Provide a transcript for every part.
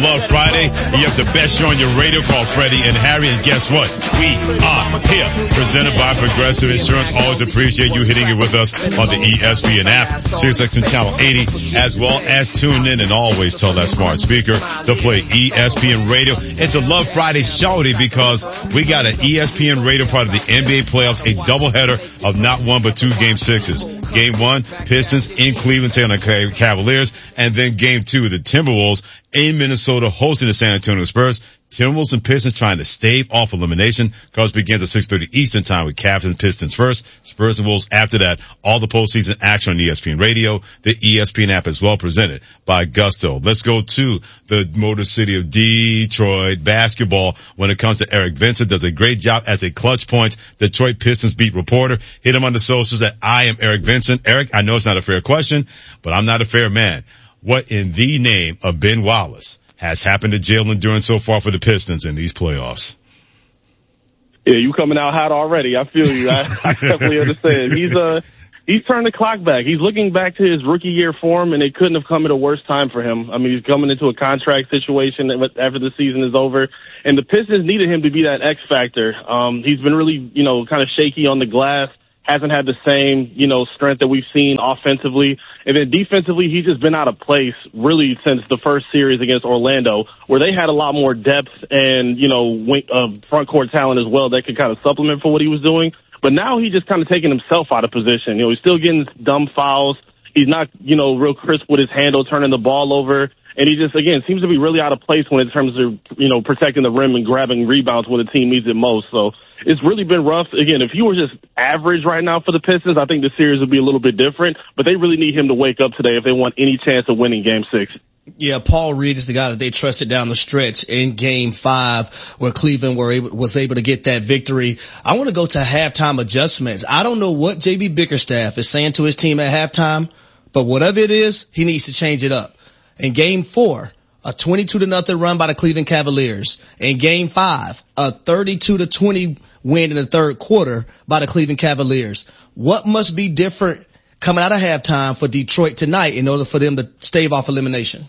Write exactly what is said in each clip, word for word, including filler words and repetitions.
Love Friday. You have the best show on your radio called Freddie and Harry. And guess what? We are here. Presented by Progressive Insurance. Always appreciate you hitting it with us on the E S P N app, SiriusXM Channel eighty, as well as tune in and always tell that smart speaker to play E S P N Radio. It's a Love Friday shorty because we got an E S P N Radio part of the N B A playoffs, a doubleheader of not one but two game sixes. Game one, Pistons in Cleveland taking on the Cavaliers, and then game two, the Timberwolves in Minnesota hosting the San Antonio Spurs. Timberwolves and Pistons trying to stave off elimination. Cards begins at six thirty Eastern time with Cavs and Pistons first, Spurs and Wolves after that. All the postseason action on E S P N Radio, the E S P N app as well, presented by Gusto. Let's go to the Motor City of Detroit basketball when it comes to Eric Vincent. Does a great job as a clutch points Detroit Pistons beat reporter. Hit him on the socials at I am Eric Vincent. Eric, I know it's not a fair question, but I'm not a fair man. What in the name of Ben Wallace has happened to Jalen Duren so far for the Pistons in these playoffs? Yeah, you coming out hot already. I feel you. I, I definitely understand. He's uh he's turned the clock back. He's looking back to his rookie year form, and it couldn't have come at a worse time for him. I mean, he's coming into a contract situation after the season is over, and the Pistons needed him to be that X factor. Um, he's been really, you know, kind of shaky on the glass. Hasn't had the same, you know, strength that we've seen offensively. And then defensively, he's just been out of place really since the first series against Orlando, where they had a lot more depth and, you know, wing, uh, front court talent as well that could kind of supplement for what he was doing. But now he's just kind of taking himself out of position. You know, he's still getting dumb fouls. He's not, you know, real crisp with his handle, turning the ball over. And he just, again, seems to be really out of place when in terms of, you know, protecting the rim and grabbing rebounds when the team needs it most. So it's really been rough. Again, if he were just average right now for the Pistons, I think the series would be a little bit different. But they really need him to wake up today if they want any chance of winning Game Six. Yeah, Paul Reed is the guy that they trusted down the stretch in Game Five, where Cleveland were able, was able to get that victory. I want to go to halftime adjustments. I don't know what J B Bickerstaff is saying to his team at halftime, but whatever it is, he needs to change it up. In Game Four, a twenty-two to nothing run by the Cleveland Cavaliers. In Game Five, a thirty-two to twenty win in the third quarter by the Cleveland Cavaliers. What must be different coming out of halftime for Detroit tonight in order for them to stave off elimination?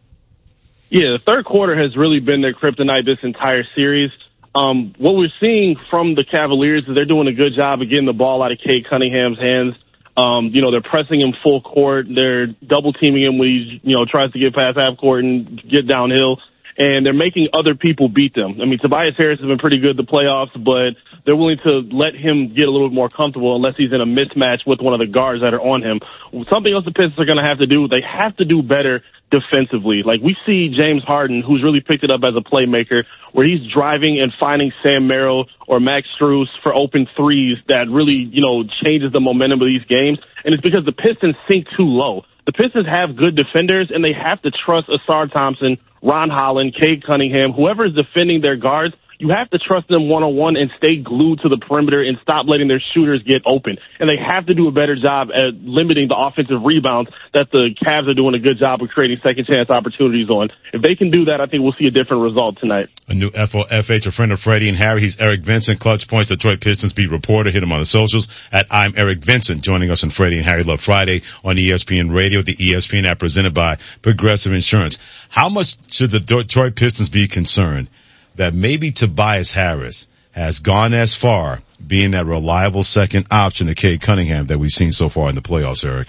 Yeah, the third quarter has really been their kryptonite this entire series. Um, what we're seeing from the Cavaliers is they're doing a good job of getting the ball out of Cade Cunningham's hands. Um, you know, they're pressing him full court. They're double teaming him when he, you know, tries to get past half court and get downhill. And they're making other people beat them. I mean, Tobias Harris has been pretty good in the playoffs, but they're willing to let him get a little bit more comfortable unless he's in a mismatch with one of the guards that are on him. Something else the Pistons are going to have to do, they have to do better defensively. Like, we see James Harden, who's really picked it up as a playmaker, where he's driving and finding Sam Merrill or Max Strus for open threes that really, you know, changes the momentum of these games. And it's because the Pistons sink too low. The Pistons have good defenders, and they have to trust Asar Thompson, Ron Holland, Cade Cunningham, whoever is defending their guards. You have to trust them one-on-one and stay glued to the perimeter and stop letting their shooters get open. And they have to do a better job at limiting the offensive rebounds that the Cavs are doing a good job of creating second-chance opportunities on. If they can do that, I think we'll see a different result tonight. A new F O F H, a friend of Freddie and Harry. He's Eric Vincent, Clutch Points, Detroit Pistons beat reporter. Hit him on the socials at I'm Eric Vincent. Joining us on Freddie and Harry Love Friday on E S P N Radio, the E S P N app presented by Progressive Insurance. How much should the Detroit Pistons be concerned that maybe Tobias Harris has gone as far being that reliable second option to Cade Cunningham that we've seen so far in the playoffs, Eric?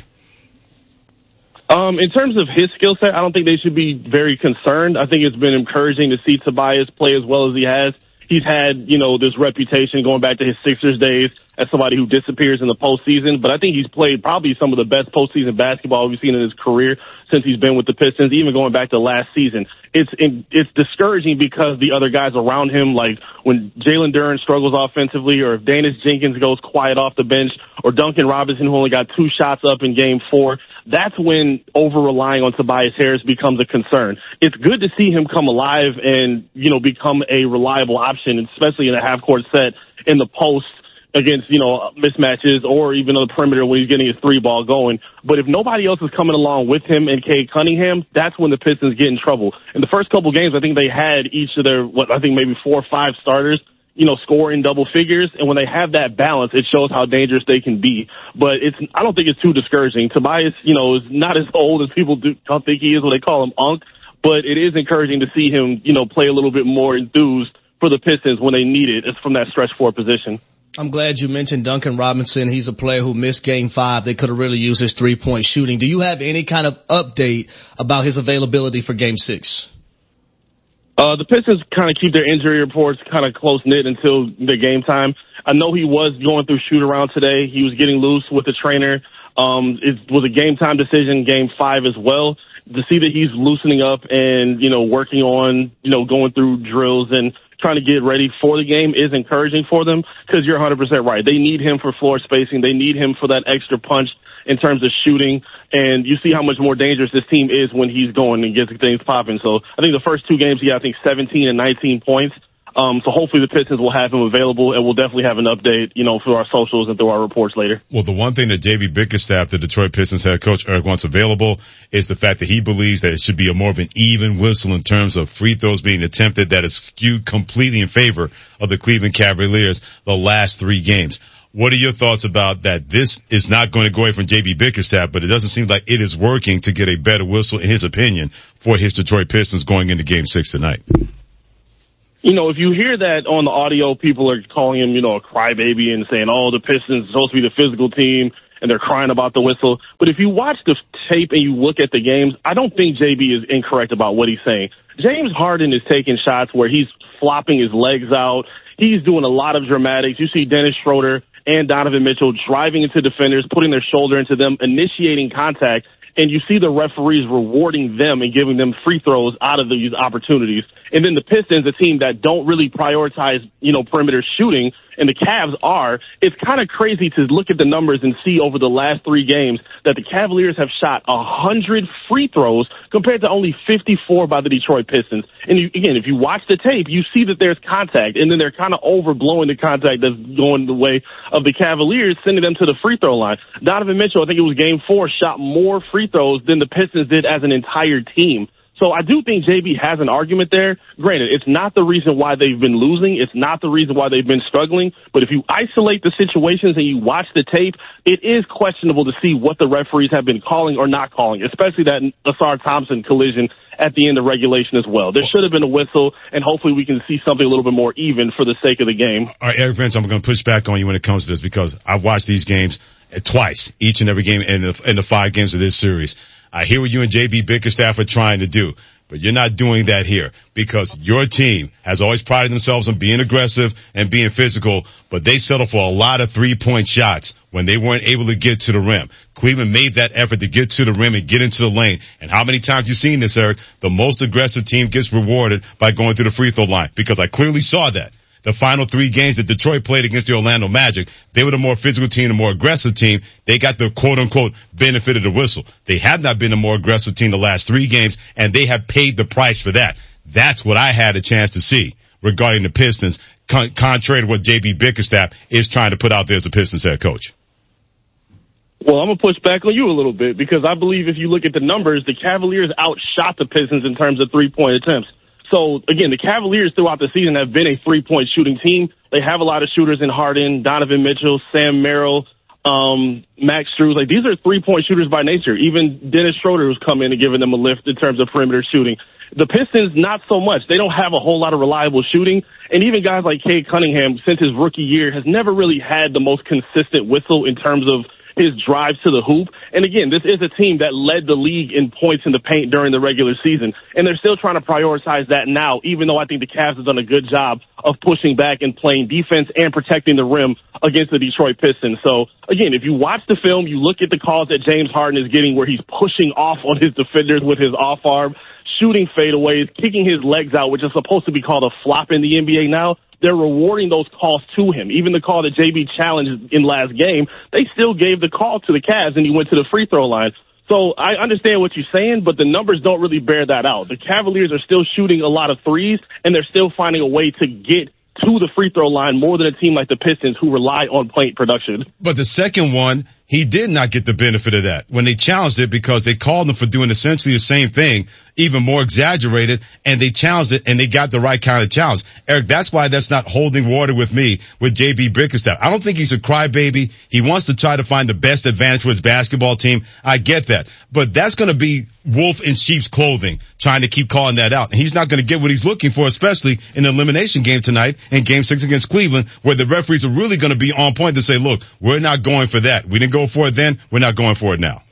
Um, in terms of his skill set, I don't think they should be very concerned. I think it's been encouraging to see Tobias play as well as he has. He's had, you know, this reputation going back to his Sixers days as somebody who disappears in the postseason, but I think he's played probably some of the best postseason basketball we've seen in his career since he's been with the Pistons, even going back to last season. It's it's discouraging because the other guys around him, like when Jalen Duren struggles offensively, or if Danis Jenkins goes quiet off the bench, or Duncan Robinson, who only got two shots up in game four, that's when over-relying on Tobias Harris becomes a concern. It's good to see him come alive and, you know, become a reliable option, especially in a half-court set in the post against, you know, mismatches or even on the perimeter when he's getting his three ball going. But if nobody else is coming along with him and Cade Cunningham, that's when the Pistons get in trouble. In the first couple games, I think they had each of their, what I think maybe four or five starters, you know, score in double figures. And when they have that balance, it shows how dangerous they can be. But it's, I don't think it's too discouraging. Tobias, you know, is not as old as people do, don't think he is when they call him Unk. but it is encouraging to see him, you know, play a little bit more enthused for the Pistons when they need it. It's from that stretch four position. I'm glad you mentioned Duncan Robinson. He's a player who missed game five. They could have really used his three-point shooting. Do you have any kind of update about his availability for game six? Uh, the Pistons kind of keep their injury reports kind of close-knit until the game time. I know he was going through shoot-around today. He was getting loose with the trainer. Um, it was a game-time decision, game five as well. To see that he's loosening up and, you know, working on, you know, going through drills and trying to get ready for the game is encouraging for them, because you're one hundred percent right. They need him for floor spacing. They need him for that extra punch in terms of shooting. And you see how much more dangerous this team is when he's going and gets things popping. So I think the first two games he had, I think, seventeen and nineteen points. Um, so hopefully the Pistons will have him available, and we'll definitely have an update, you know, through our socials and through our reports later. Well, the one thing that J B Bickerstaff, the Detroit Pistons head coach, Eric, wants available is the fact that he believes that it should be a more of an even whistle in terms of free throws being attempted that is skewed completely in favor of the Cleveland Cavaliers the last three games. What are your thoughts about that? This is not going to go away from J B Bickerstaff, but it doesn't seem like it is working to get a better whistle, in his opinion, for his Detroit Pistons going into game six tonight. You know, if you hear that on the audio, people are calling him, you know, a crybaby and saying, oh, the Pistons are supposed to be the physical team and they're crying about the whistle. But if you watch the tape and you look at the games, I don't think J B is incorrect about what he's saying. James Harden is taking shots where he's flopping his legs out. He's doing a lot of dramatics. You see Dennis Schroeder and Donovan Mitchell driving into defenders, putting their shoulder into them, initiating contact. And you see the referees rewarding them and giving them free throws out of these opportunities. And then the Pistons, a team that don't really prioritize, you know, perimeter shooting, and the Cavs are, it's kind of crazy to look at the numbers and see over the last three games that the Cavaliers have shot one hundred free throws compared to only fifty-four by the Detroit Pistons. And you, again, if you watch the tape, you see that there's contact, and then they're kind of overblowing the contact that's going the way of the Cavaliers, sending them to the free throw line. Donovan Mitchell, I think it was game four, shot more free throws than the Pistons did as an entire team. So I do think J B has an argument there. Granted, it's not the reason why they've been losing. It's not the reason why they've been struggling. But if you isolate the situations and you watch the tape, it is questionable to see what the referees have been calling or not calling, especially that Asar Thompson collision at the end of regulation as well. There should have been a whistle, and hopefully we can see something a little bit more even for the sake of the game. All right, Eric Vince, I'm going to push back on you when it comes to this, because I've watched these games twice, each and every game in the, in the five games of this series. I hear what you and J B Bickerstaff are trying to do, but you're not doing that here, because your team has always prided themselves on being aggressive and being physical, but they settle for a lot of three-point shots when they weren't able to get to the rim. Cleveland made that effort to get to the rim and get into the lane. And how many times you've seen this, Eric? The most aggressive team gets rewarded by going through the free throw line, because I clearly saw that. The final three games that Detroit played against the Orlando Magic, they were the more physical team, the more aggressive team. They got the quote-unquote benefit of the whistle. They have not been the more aggressive team the last three games, and they have paid the price for that. That's what I had a chance to see regarding the Pistons, con- contrary to what J B Bickerstaff is trying to put out there as a Pistons head coach. Well, I'm going to push back on you a little bit, because I believe if you look at the numbers, the Cavaliers outshot the Pistons in terms of three-point attempts. So, again, the Cavaliers throughout the season have been a three-point shooting team. They have a lot of shooters in Harden, Donovan Mitchell, Sam Merrill, um, Max Strus. Like, these are three-point shooters by nature. Even Dennis Schroeder has come in and given them a lift in terms of perimeter shooting. The Pistons, not so much. They don't have a whole lot of reliable shooting. And even guys like Cade Cunningham, since his rookie year, has never really had the most consistent whistle in terms of his drives to the hoop. And again, this is a team that led the league in points in the paint during the regular season. And they're still trying to prioritize that now, even though I think the Cavs have done a good job of pushing back and playing defense and protecting the rim against the Detroit Pistons. So again, if you watch the film, you look at the calls that James Harden is getting where he's pushing off on his defenders with his off arm, shooting fadeaways, kicking his legs out, which is supposed to be called a flop in the N B A now. They're rewarding those calls to him. Even the call that J B challenged in last game, they still gave the call to the Cavs, and he went to the free throw line. So I understand what you're saying, but the numbers don't really bear that out. The Cavaliers are still shooting a lot of threes, and they're still finding a way to get to the free throw line more than a team like the Pistons, who rely on point production. But the second one, he did not get the benefit of that when they challenged it, because they called him for doing essentially the same thing even more exaggerated, and they challenged it, and they got the right kind of challenge. Eric, that's why that's not holding water with me with J B Bickerstaff. I don't think he's a crybaby. He wants to try to find the best advantage for his basketball team. I get that. But that's going to be wolf in sheep's clothing, trying to keep calling that out. And he's not going to get what he's looking for, especially in the elimination game tonight in game six against Cleveland, where the referees are really going to be on point to say, look, we're not going for that. We didn't go for it then. We're not going for it now.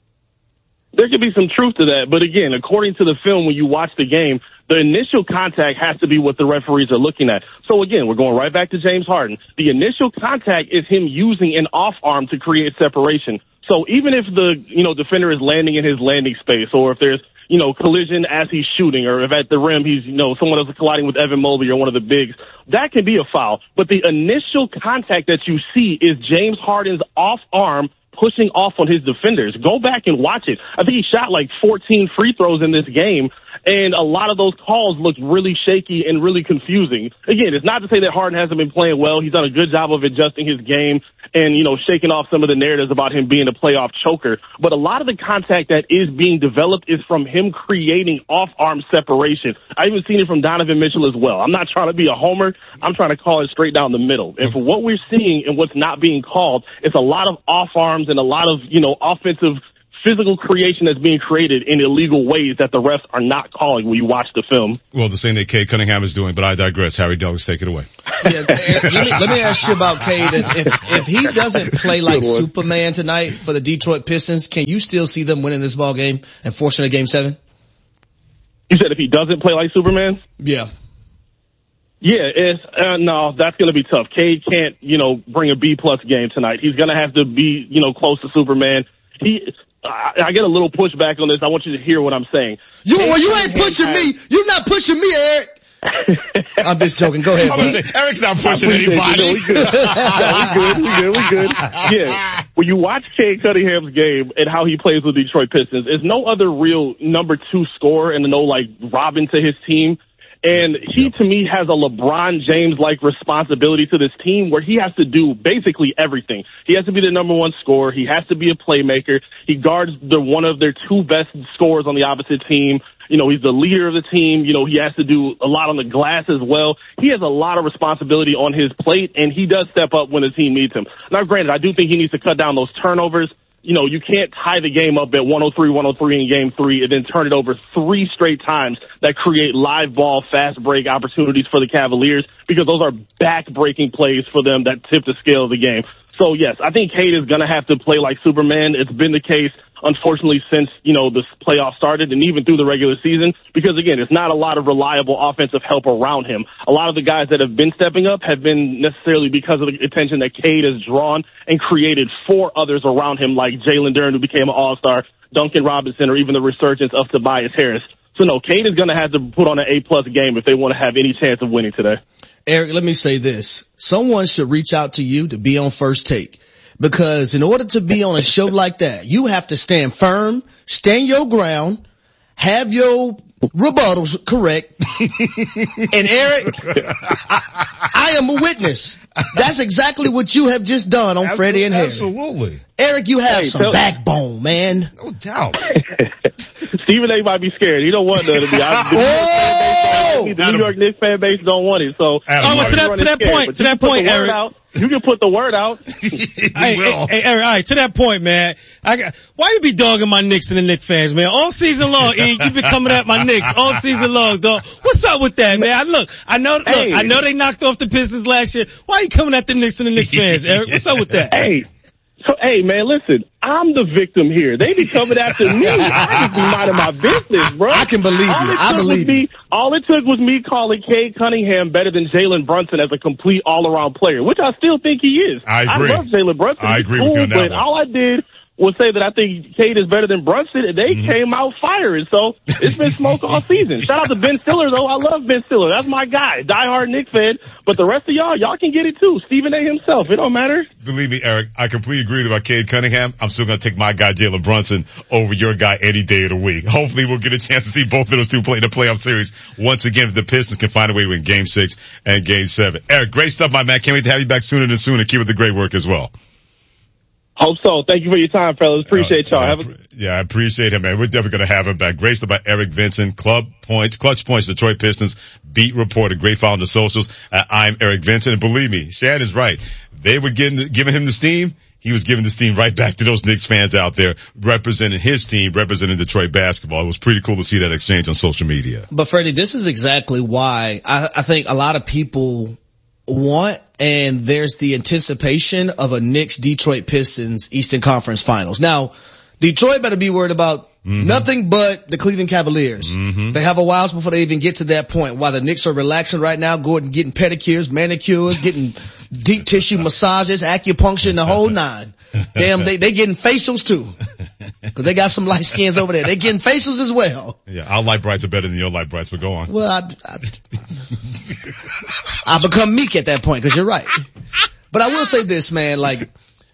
There could be some truth to that. But again, according to the film, when you watch the game, the initial contact has to be what the referees are looking at. So again, we're going right back to James Harden. The initial contact is him using an off arm to create separation. So even if the, you know, defender is landing in his landing space, or if there's, you know, collision as he's shooting, or if at the rim he's, you know, someone else is colliding with Evan Mobley or one of the bigs, that can be a foul. But the initial contact that you see is James Harden's off arm pushing off on his defenders. Go back and watch it. I think he shot like fourteen free throws in this game, and a lot of those calls looked really shaky and really confusing. Again, it's not to say that Harden hasn't been playing well. He's done a good job of adjusting his game and, you know, shaking off some of the narratives about him being a playoff choker. But a lot of the contact that is being developed is from him creating off-arm separation. I even seen it from Donovan Mitchell as well. I'm not trying to be a homer. I'm trying to call it straight down the middle. And for what we're seeing and what's not being called, it's a lot of off-arms and a lot of, you know, offensive physical creation that's being created in illegal ways that the refs are not calling when you watch the film. Well, the same that Cade Cunningham is doing, but I digress. Harry Douglas, take it away. Yeah, let me, let me ask you about Cade. If, if he doesn't play like Superman tonight for the Detroit Pistons, can you still see them winning this ball game and forcing a game seven? You said if he doesn't play like Superman? Yeah. Yeah, it's, uh, no, that's going to be tough. Cade can't, you know, bring a B-plus game tonight. He's going to have to be, you know, close to Superman. He, I, I get a little pushback on this. I want you to hear what I'm saying. You, well, you ain't pushing me. You're not pushing me, Eric. I'm just joking. Go ahead. I'm gonna say, Eric's not pushing anybody. You know, we good. Yeah, we good. We good. We good. Yeah. When you watch Cade Cunningham's game and how he plays with Detroit Pistons, there's no other real number two scorer and no like Robin to his team. And he, to me, has a LeBron James-like responsibility to this team where he has to do basically everything. He has to be the number one scorer. He has to be a playmaker. He guards the one of their two best scorers on the opposite team. You know, he's the leader of the team. You know, he has to do a lot on the glass as well. He has a lot of responsibility on his plate, and he does step up when the team needs him. Now, granted, I do think he needs to cut down those turnovers. You know, you can't tie the game up at one oh three one oh three in game three and then turn it over three straight times that create live ball, fast break opportunities for the Cavaliers, because those are back-breaking plays for them that tip the scale of the game. So, yes, I think Cade is going to have to play like Superman. It's been the case, unfortunately, since, you know, the playoffs started and even through the regular season, because, again, it's not a lot of reliable offensive help around him. A lot of the guys that have been stepping up have been necessarily because of the attention that Cade has drawn and created for others around him, like Jalen Duren, who became an all-star, Duncan Robinson, or even the resurgence of Tobias Harris. So, no, Cade is going to have to put on an A-plus game if they want to have any chance of winning today. Eric, let me say this. Someone should reach out to you to be on First Take. Because in order to be on a show like that, you have to stand firm, stand your ground, have your rebuttals correct. And Eric, I, I am a witness. That's exactly what you have just done on Absolutely, Freddie and Harry. Absolutely. Eric, you have hey, some tell- backbone, man. No doubt. Stephen A. might be scared. He don't want none of me. Oh! The New York Knicks fan base don't want it. So, Adam, oh, well, to that, to that scared. point, to that point, Eric. Out, you can put the word out. hey, hey, hey, Eric, all right, to that point, man. I got, why you be dogging my Knicks and the Knicks fans, man? All season long, E, you been coming at my Knicks all season long, dog. What's up with that, man? I, look, I know, look, hey. I know they knocked off the Pistons last year. Why you coming at the Knicks and the Knicks fans, Eric? What's up with that? Hey. So, hey, man, listen, I'm the victim here. They be coming after me. I just be minding my business, bro. I can believe all you. I believe you. Me, all it took was me calling Cade Cunningham better than Jalen Brunson as a complete all-around player, which I still think he is. I agree. I love Jalen Brunson. I He's agree cool, with you on that but one. all I did was say that I think Cade is better than Brunson, and they mm-hmm. came out firing. So it's been smoke all season. Shout out to Ben Stiller, though. I love Ben Stiller. That's my guy. Diehard Knicks fan. But the rest of y'all, y'all can get it too. Stephen A. himself. It don't matter. Believe me, Eric, I completely agree about Cade Cunningham. I'm still going to take my guy, Jalen Brunson, over your guy any day of the week. Hopefully we'll get a chance to see both of those two play in the playoff series once again if the Pistons can find a way to win game six and game seven. Eric, great stuff, my man. Can't wait to have you back sooner than sooner. Keep up the great work as well. Hope so. Thank you for your time, fellas. Appreciate y'all. Uh, Have a- yeah, I appreciate him, man. We're definitely going to have him back. Graced by Eric Vincent, Club Points, Clutch Points, Detroit Pistons, beat reporter, great follow on the socials. Uh, I'm Eric Vincent, and believe me, Shad is right. They were getting, giving him the steam. He was giving the steam right back to those Knicks fans out there representing his team, representing Detroit basketball. It was pretty cool to see that exchange on social media. But Freddie, this is exactly why I, I think a lot of people want, and there's the anticipation of a Knicks Detroit Pistons Eastern Conference Finals. Now, Detroit better be worried about mm-hmm. nothing but the Cleveland Cavaliers. Mm-hmm. They have a while before they even get to that point. While the Knicks are relaxing right now, going and getting pedicures, manicures, getting deep tissue massages, acupuncture, and the whole nine. Damn, they they getting facials too, because they got some light skins over there. They getting facials as well. Yeah, our light brights are better than your light brights, but go on. Well, I I, I become meek at that point, because you're right. But I will say this, man. Like,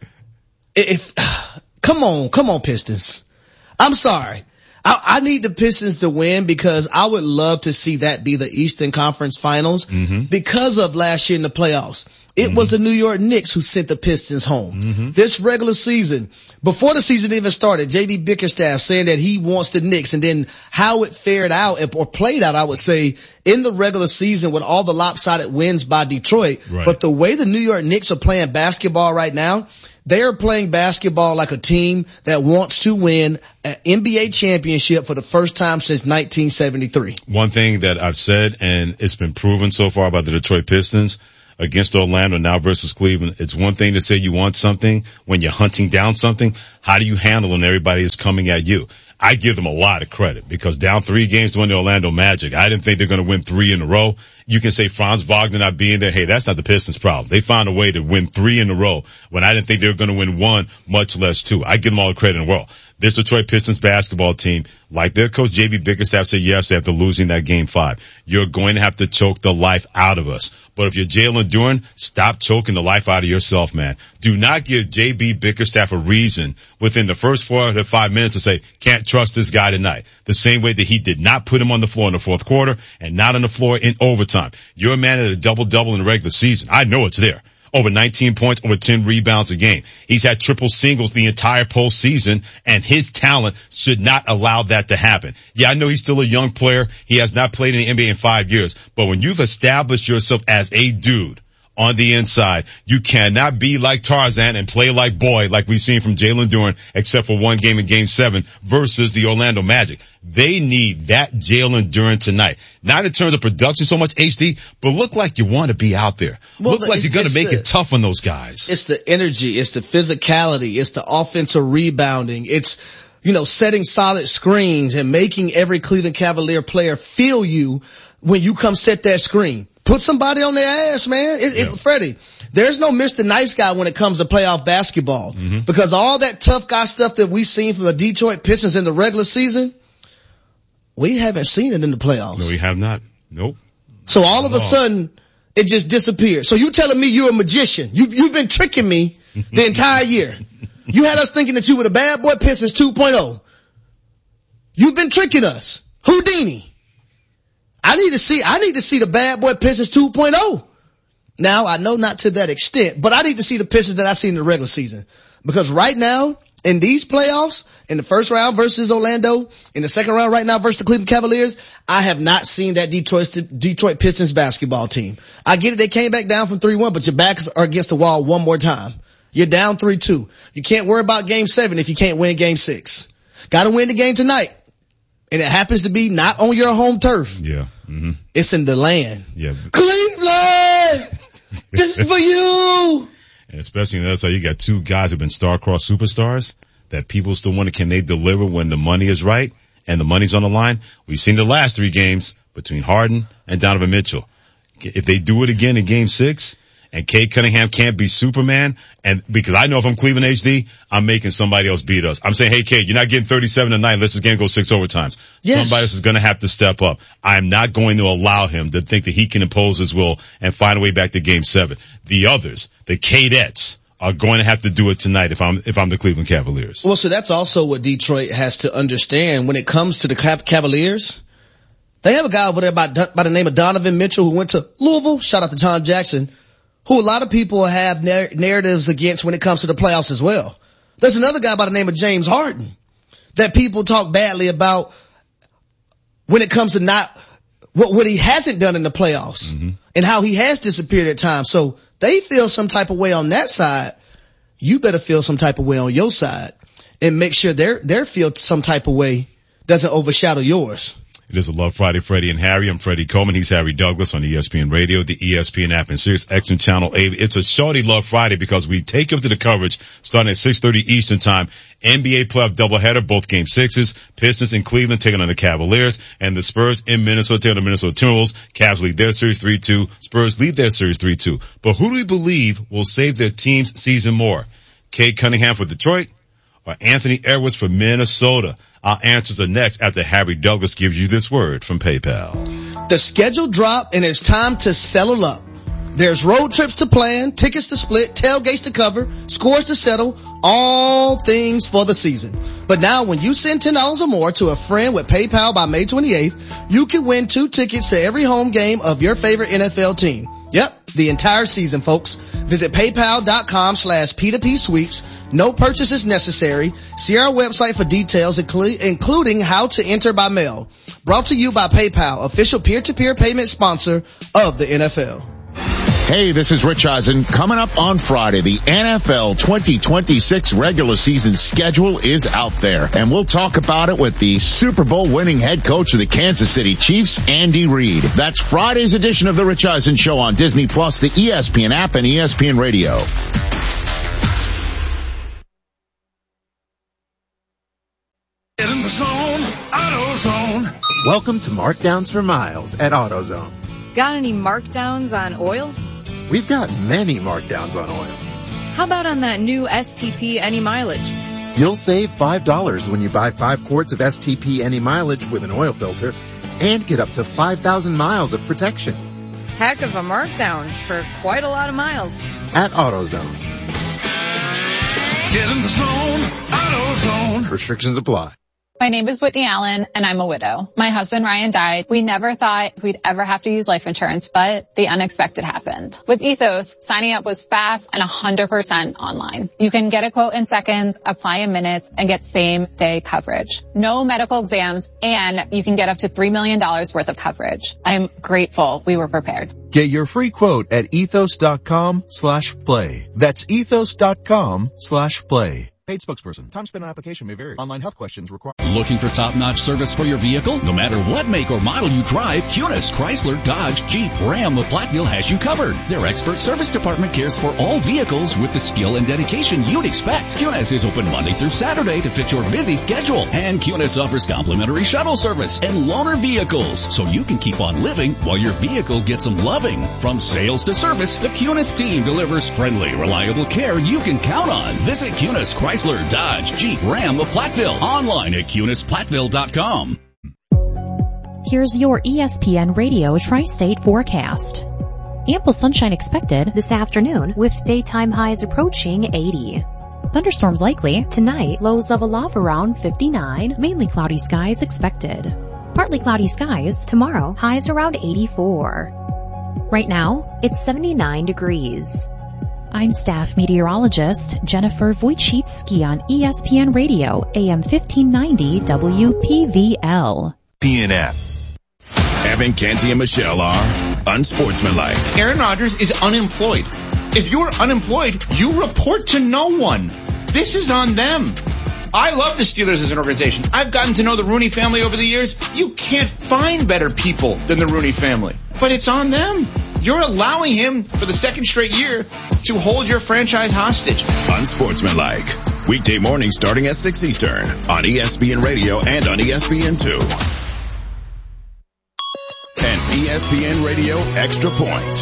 if come on, come on, Pistons. I'm sorry. I, I need the Pistons to win, because I would love to see that be the Eastern Conference Finals mm-hmm. because of last year in the playoffs. It mm-hmm. was the New York Knicks who sent the Pistons home. Mm-hmm. This regular season, before the season even started, J B Bickerstaff saying that he wants the Knicks, and then how it fared out or played out, I would say, in the regular season with all the lopsided wins by Detroit. Right. But the way the New York Knicks are playing basketball right now, they are playing basketball like a team that wants to win an N B A championship for the first time since nineteen seventy-three. One thing that I've said, and it's been proven so far about the Detroit Pistons against Orlando now versus Cleveland, it's one thing to say you want something when you're hunting down something. How do you handle when everybody is coming at you? I give them a lot of credit, because down three games to win the Orlando Magic, I didn't think they're going to win three in a row. You can say Franz Wagner not being there. Hey, that's not the Pistons' problem. They found a way to win three in a row when I didn't think they were going to win one, much less two. I give them all the credit in the world. This Detroit Pistons basketball team, like their coach J B Bickerstaff said yesterday after losing that game five, you're going to have to choke the life out of us. But if you're Jalen Duren, stop choking the life out of yourself, man. Do not give J B Bickerstaff a reason within the first four to five minutes to say, can't trust this guy tonight. The same way that he did not put him on the floor in the fourth quarter and not on the floor in overtime. You're a man at a double-double in the regular season. I know it's there. Over nineteen points, over ten rebounds a game. He's had triple singles the entire postseason, and his talent should not allow that to happen. Yeah, I know he's still a young player. He has not played in the N B A in five years. But when you've established yourself as a dude on the inside, you cannot be like Tarzan and play like boy, like we've seen from Jalen Duren, except for one game in game seven versus the Orlando Magic. They need that Jalen Duren tonight. Not in terms of production so much, H D, but look like you want to be out there. Well, look like you're going to make the, it tough on those guys. It's the energy. It's the physicality. It's the offensive rebounding. It's, you know, setting solid screens and making every Cleveland Cavalier player feel you when you come set that screen. Put somebody on their ass, man. It, yeah. it, Freddie, there's no Mister Nice Guy when it comes to playoff basketball, mm-hmm. because all that tough guy stuff that we've seen from the Detroit Pistons in the regular season, we haven't seen it in the playoffs. No, we have not. Nope. So all of a sudden, it just disappeared. So you telling me you're a magician. You, you've been tricking me the entire year. You had us thinking that you were the bad boy Pistons two point oh. You've been tricking us. Houdini. I need to see, I need to see the bad boy Pistons two point oh. Now, I know not to that extent, but I need to see the Pistons that I see in the regular season. Because right now, in these playoffs, in the first round versus Orlando, in the second round right now versus the Cleveland Cavaliers, I have not seen that Detroit, Detroit Pistons basketball team. I get it, they came back down from three one, but your backs are against the wall one more time. You're down three two. You can't worry about game seven if you can't win game six. Gotta win the game tonight. And it happens to be not on your home turf. Yeah. Mm-hmm. It's in the land. Yeah. Cleveland! This is for you! And especially that's how you got two guys who've been star-crossed superstars that people still wonder, can they deliver when the money is right and the money's on the line? We've seen the last three games between Harden and Donovan Mitchell. If they do it again in game six, and Cade Cunningham can't be Superman, and because I know if I'm Cleveland H D, I'm making somebody else beat us. I'm saying, hey, Cade, you're not getting thirty-seven tonight. Let's this game go six overtimes. Yes. Somebody else is going to have to step up. I'm not going to allow him to think that he can impose his will and find a way back to game seven. The others, the Cadettes, are going to have to do it tonight if I'm if I'm the Cleveland Cavaliers. Well, so that's also what Detroit has to understand when it comes to the Cavaliers. They have a guy over there by, by the name of Donovan Mitchell who went to Louisville. Shout out to Tom Jackson. Who a lot of people have narr- narratives against when it comes to the playoffs as well. There's another guy by the name of James Harden that people talk badly about when it comes to not what, what he hasn't done in the playoffs mm-hmm. and how he has disappeared at times. So they feel some type of way on that side. You better feel some type of way on your side and make sure their, their feel some type of way doesn't overshadow yours. It is a Love Friday, Freddie and Harry. I'm Freddie Coleman. He's Harry Douglas on E S P N Radio, the E S P N app, and Sirius X M Channel eight. It's a shorty Love Friday because we take you up to the coverage starting at six thirty Eastern Time. N B A playoff doubleheader, both game sixes. Pistons in Cleveland taking on the Cavaliers, and the Spurs in Minnesota taking on the Minnesota Timberwolves. Cavs lead their series three two. Spurs lead their series three two. But who do we believe will save their team's season more? Cade Cunningham for Detroit or Anthony Edwards for Minnesota? Our answers are next after Harry Douglas gives you this word from PayPal. The schedule dropped and it's time to settle up. There's road trips to plan, tickets to split, tailgates to cover, scores to settle, all things for the season. But now when you send ten dollars or more to a friend with PayPal by May twenty-eighth, you can win two tickets to every home game of your favorite N F L team. Yep, the entire season, folks. Visit paypal.com slash P2P sweeps. No purchases necessary. See our website for details, inclu- including how to enter by mail. Brought to you by PayPal, official peer-to-peer payment sponsor of the N F L. Hey, this is Rich Eisen. Coming up on Friday, the N F L twenty twenty-six regular season schedule is out there, and we'll talk about it with the Super Bowl winning head coach of the Kansas City Chiefs, Andy Reid. That's Friday's edition of the Rich Eisen Show on Disney Plus, the E S P N app, and E S P N Radio. Get in the zone, AutoZone. Welcome to Markdowns for Miles at AutoZone. Got any markdowns on oil? We've got many markdowns on oil. How about on that new S T P Any Mileage? You'll save five dollars when you buy five quarts of S T P Any Mileage with an oil filter and get up to five thousand miles of protection. Heck of a markdown for quite a lot of miles. At AutoZone. Get in the zone, AutoZone. Restrictions apply. My name is Whitney Allen, and I'm a widow. My husband, Ryan, died. We never thought we'd ever have to use life insurance, but the unexpected happened. With Ethos, signing up was fast and one hundred percent online. You can get a quote in seconds, apply in minutes, and get same-day coverage. No medical exams, and you can get up to three million dollars worth of coverage. I'm grateful we were prepared. Get your free quote at ethos.com slash play. That's ethos.com slash play. Paid spokesperson. Time spent on application may vary. Online health questions require. Looking for top-notch service for your vehicle? No matter what make or model you drive, Cunis, Chrysler, Dodge, Jeep, Ram, or Platteville has you covered. Their expert service department cares for all vehicles with the skill and dedication you'd expect. Cunis is open Monday through Saturday to fit your busy schedule. And Cunis offers complimentary shuttle service and loaner vehicles, so you can keep on living while your vehicle gets some loving. From sales to service, the Cunis team delivers friendly, reliable care you can count on. Visit Cunis, Chrysler, Chrysler, Dodge, Jeep, Ram of Platteville. Online at Cunis Platteville dot com. Here's your E S P N Radio Tri-State forecast. Ample sunshine expected this afternoon with daytime highs approaching eighty. Thunderstorms likely tonight, lows level off around fifty-nine, mainly cloudy skies expected. Partly cloudy skies tomorrow, highs around eighty-four. Right now, it's seventy-nine degrees. I'm staff meteorologist Jennifer Wojcicki on E S P N Radio, A M fifteen ninety W P V L. P N F. Evan, Canty, and Michelle are unsportsmanlike. Aaron Rodgers is unemployed. If you're unemployed, you report to no one. This is on them. I love the Steelers as an organization. I've gotten to know the Rooney family over the years. You can't find better people than the Rooney family. But it's on them. You're allowing him for the second straight year to hold your franchise hostage. Unsportsmanlike. Weekday mornings starting at six Eastern on E S P N Radio and on E S P N two. And E S P N Radio Extra Point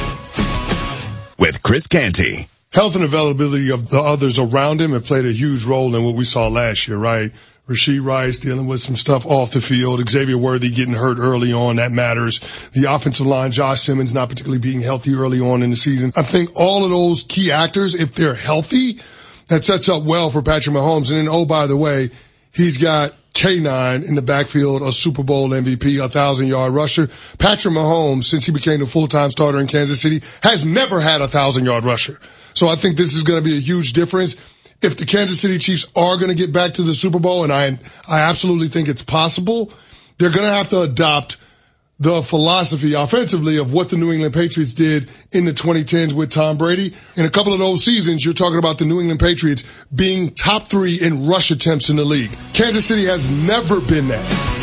with Chris Canty. Health and availability of the others around him have played a huge role in what we saw last year, right? Rashee Rice dealing with some stuff off the field. Xavier Worthy getting hurt early on. That matters. The offensive line, Josh Simmons not particularly being healthy early on in the season. I think all of those key actors, if they're healthy, that sets up well for Patrick Mahomes. And then, oh, by the way, he's got K nine in the backfield, a Super Bowl M V P, a thousand-yard rusher. Patrick Mahomes, since he became the full-time starter in Kansas City, has never had a thousand-yard rusher. So I think this is going to be a huge difference. if the Kansas City Chiefs are going to get back to the Super Bowl, and I, I absolutely think it's possible, they're going to have to adopt the philosophy offensively of what the New England Patriots did in the twenty tens with Tom Brady. In a couple of those seasons, you're talking about the New England Patriots being top three in rush attempts in the league. Kansas City has never been that.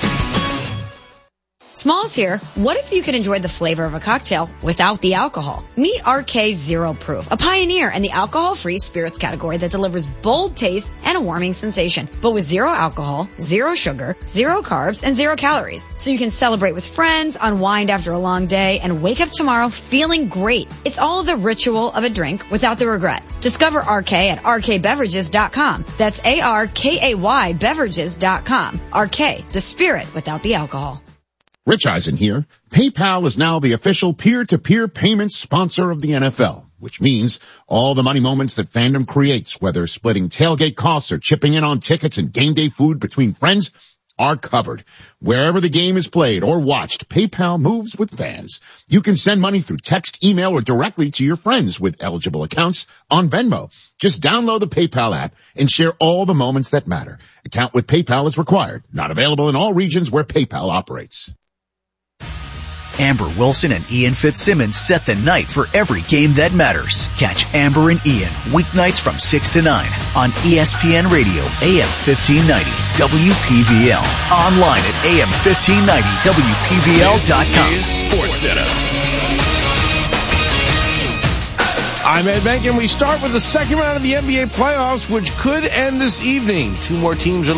Smalls here. What if you could enjoy the flavor of a cocktail without the alcohol? Meet R K Zero Proof, a pioneer in the alcohol-free spirits category that delivers bold taste and a warming sensation, but with zero alcohol, zero sugar, zero carbs, and zero calories. So you can celebrate with friends, unwind after a long day, and wake up tomorrow feeling great. It's all the ritual of a drink without the regret. Discover R K at R K beverages dot com. That's A R K A Y beverages dot com. R K, the spirit without the alcohol. Rich Eisen here. PayPal is now the official peer-to-peer payments sponsor of the N F L, which means all the money moments that fandom creates, whether splitting tailgate costs or chipping in on tickets and game day food between friends, are covered. Wherever the game is played or watched, PayPal moves with fans. You can send money through text, email, or directly to your friends with eligible accounts on Venmo. Just download the PayPal app and share all the moments that matter. Account with PayPal is required. Not available in all regions where PayPal operates. Amber Wilson and Ian Fitzsimmons set the night for every game that matters. Catch Amber and Ian weeknights from six to nine on E S P N Radio, A M fifteen ninety, W P V L. Online at A M fifteen ninety W P V L dot com. This is Sports Center. I'm Ed Benkin. We start with the second round of the N B A playoffs, which could end this evening. Two more teams are